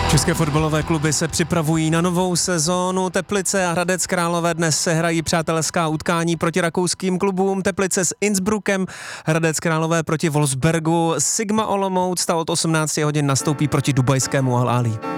České fotbalové kluby se připravují na novou sezónu. Teplice a Hradec Králové dnes sehrají přátelská utkání proti rakouským klubům. Teplice s Innsbruckem, Hradec Králové proti Wolfsbergu. Sigma Olomouc ta od 18 hodin nastoupí proti dubajskému Al Ahly.